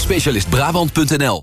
specialistbrabant.nl.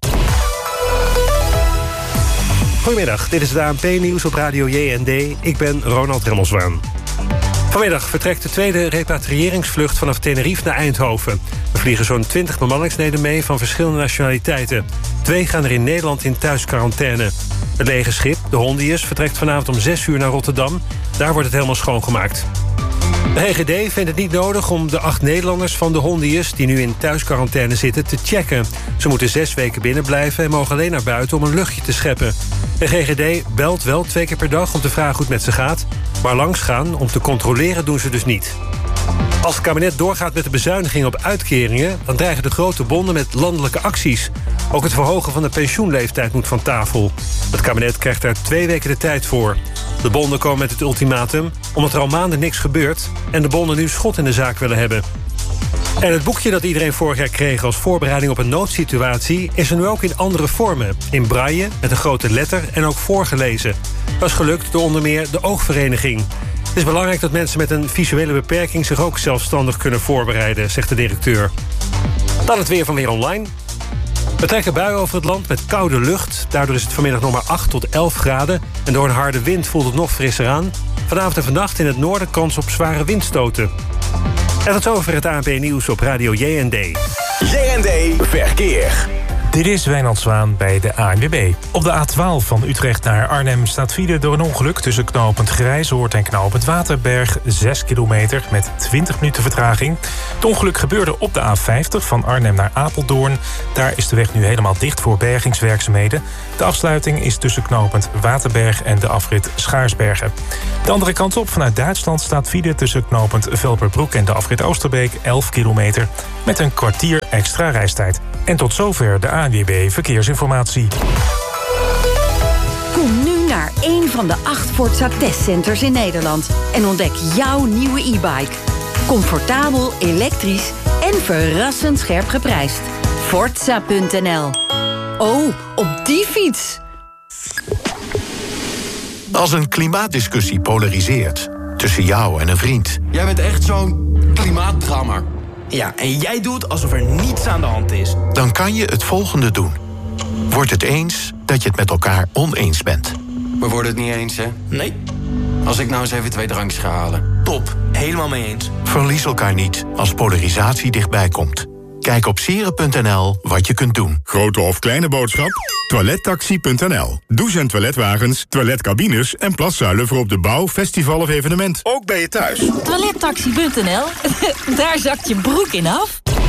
Goedemiddag, dit is het ANP-nieuws op Radio JND. Ik ben Ronald Remmelswaan. Vanmiddag vertrekt de tweede repatriëringsvlucht vanaf Tenerife naar Eindhoven. Er vliegen zo'n 20 bemanningsleden mee van verschillende nationaliteiten. 2 gaan er in Nederland in thuisquarantaine. Het lege schip, de Hondius, vertrekt vanavond om 6 uur naar Rotterdam. Daar wordt het helemaal schoongemaakt. De GGD vindt het niet nodig om de 8 Nederlanders van de Hondius die nu in thuisquarantaine zitten te checken. Ze moeten 6 weken binnen blijven en mogen alleen naar buiten om een luchtje te scheppen. De GGD belt wel 2 keer per dag om te vragen hoe het met ze gaat, maar langsgaan om te controleren doen ze dus niet. Als het kabinet doorgaat met de bezuinigingen op uitkeringen, dan dreigen de grote bonden met landelijke acties. Ook het verhogen van de pensioenleeftijd moet van tafel. Het kabinet krijgt daar 2 weken de tijd voor. De bonden komen met het ultimatum omdat er al maanden niks gebeurt en de bonden nu schot in de zaak willen hebben. En het boekje dat iedereen vorig jaar kreeg als voorbereiding op een noodsituatie is er nu ook in andere vormen. In braille, met een grote letter en ook voorgelezen. Dat is gelukt door onder meer de Oogvereniging. Het is belangrijk dat mensen met een visuele beperking zich ook zelfstandig kunnen voorbereiden, zegt de directeur. Dan het weer van Weer Online. We trekken buien over het land met koude lucht. Daardoor is het vanmiddag nog maar 8 tot 11 graden. En door een harde wind voelt het nog frisser aan. Vanavond en vannacht in het noorden kans op zware windstoten. En tot zover het ANP-nieuws op Radio JND. JND Verkeer. Dit is Wijnand Zwaan bij de ANWB. Op de A12 van Utrecht naar Arnhem staat file door een ongeluk tussen knooppunt Grijzoord en knooppunt Waterberg. 6 kilometer met 20 minuten vertraging. Het ongeluk gebeurde op de A50 van Arnhem naar Apeldoorn. Daar is de weg nu helemaal dicht voor bergingswerkzaamheden. De afsluiting is tussen knooppunt Waterberg en de afrit Schaarsbergen. De andere kant op, vanuit Duitsland, staat file tussen knooppunt Velperbroek en de afrit Oosterbeek. 11 kilometer met een kwartier extra reistijd. En tot zover de ANWB Verkeersinformatie. Kom nu naar een van de 8 Forza testcenters in Nederland en ontdek jouw nieuwe e-bike. Comfortabel, elektrisch en verrassend scherp geprijsd. Forza.nl. Oh, op die fiets! Als een klimaatdiscussie polariseert tussen jou en een vriend. Jij bent echt zo'n klimaatdrammer. Ja, en jij doet alsof er niets aan de hand is. Dan kan je het volgende doen. Word het eens dat je het met elkaar oneens bent. We worden het niet eens, hè? Nee. Als ik nou eens even 2 drankjes ga halen. Top, helemaal mee eens. Verlies elkaar niet als polarisatie dichtbij komt. Kijk op sieren.nl wat je kunt doen. Grote of kleine boodschap? Toilettaxi.nl. Douche- en toiletwagens, toiletcabines en plaszuilen voor op de bouw, festival of evenement. Ook bij je thuis. Toilettaxi.nl. Daar zakt je broek in af.